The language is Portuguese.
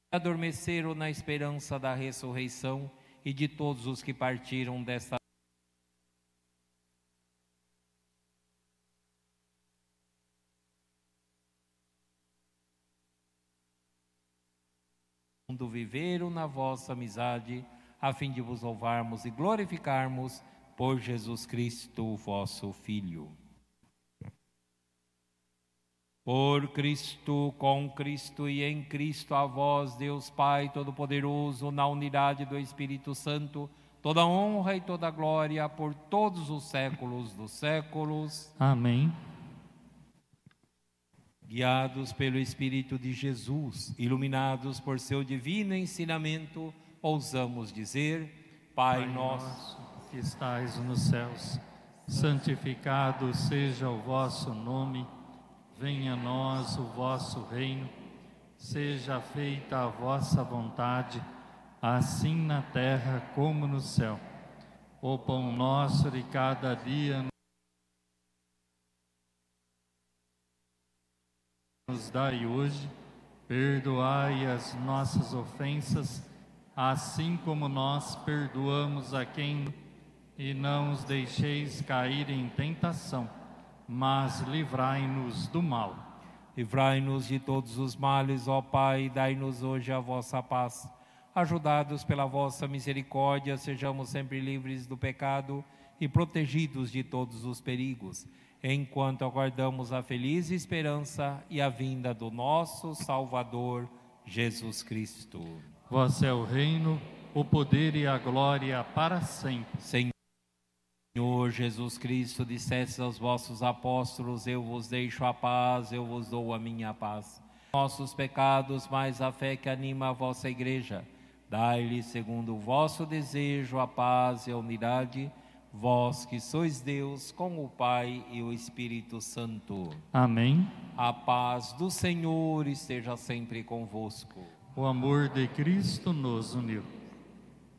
adormeceram na esperança da ressurreição e de todos os que partiram desta mundo, viveram na vossa amizade, a fim de vos louvarmos e glorificarmos por Jesus Cristo, vosso Filho. Por Cristo, com Cristo e em Cristo, a vós, Deus Pai Todo-Poderoso, na unidade do Espírito Santo, toda honra e toda glória por todos os séculos dos séculos. Amém. Guiados pelo Espírito de Jesus, iluminados por seu divino ensinamento, ousamos dizer: Pai nosso, que estais nos céus, santificado seja o vosso nome. Venha a nós o vosso reino, seja feita a vossa vontade, assim na terra como no céu. O pão nosso de cada dia nos dai hoje, perdoai as nossas ofensas, assim como nós perdoamos a quem, e não os deixeis cair em tentação, mas livrai-nos do mal. Livrai-nos de todos os males, ó Pai, dai-nos hoje a vossa paz. Ajudados pela vossa misericórdia, sejamos sempre livres do pecado e protegidos de todos os perigos, enquanto aguardamos a feliz esperança e a vinda do nosso Salvador, Jesus Cristo. Vós é o reino, o poder e a glória para sempre. Senhor Jesus Cristo, dissestes aos vossos apóstolos: eu vos deixo a paz, eu vos dou a minha paz. Nossos pecados, mais a fé que anima a vossa igreja, dai-lhe, segundo o vosso desejo, a paz e a unidade, vós que sois Deus, com o Pai e o Espírito Santo. Amém. A paz do Senhor esteja sempre convosco. O amor de Cristo nos uniu.